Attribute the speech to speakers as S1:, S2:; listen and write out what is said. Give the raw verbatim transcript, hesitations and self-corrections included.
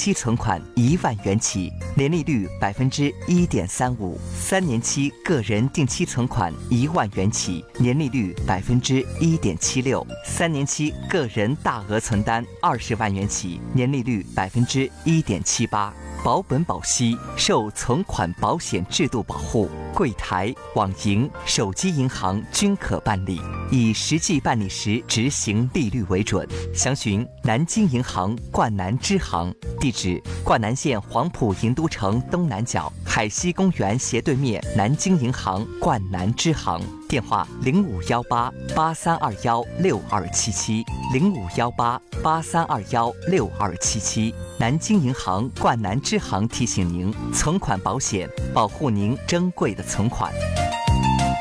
S1: 期存款一万元起，年利率百分之一点三五；三年期个人定期存款一万元起，年利率百分之一点七六；三年期个人大额存单二十万元起，年利率百分之一点七八。保本保息，受存款保险制度保护，柜台、网银、手机银行均可办理，以实际办理时执行利率为准。详询南京银行冠南支行，地址：冠南县黄埔银都城东南角海西公园斜对面南京银行冠南支行。电话：零五幺八八三二幺六二七七，零五幺八八三二幺六二七七。南京银行冠南支行提醒您：存款保险保护您珍贵的存款。